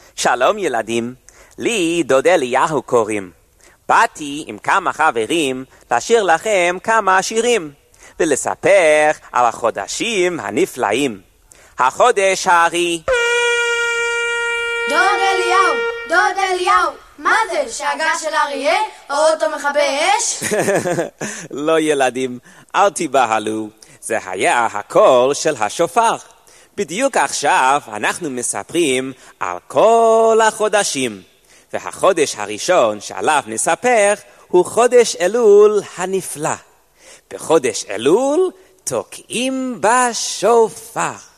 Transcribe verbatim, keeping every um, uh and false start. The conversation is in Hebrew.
שלום ילדים, לי דוד אליהו קוראים. באתי עם כמה חברים לשיר לכם כמה שירים, ולספר על החודשים הנפלאים. החודש הארי. דוד אליהו, דוד אליהו, מה זה? שאגה של אריה? או אותו מכבי אש? לא ילדים, אל תיבהלו, זה היה הקול של השופר. בדיוק עכשיו אנחנו מספרים על כל החודשים, והחודש הראשון שעליו נספר הוא חודש אלול הנפלא. בחודש אלול תוקעים בשופר.